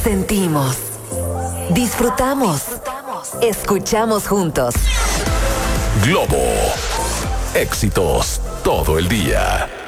Sentimos, disfrutamos, escuchamos juntos. Globo. Éxitos todo el día.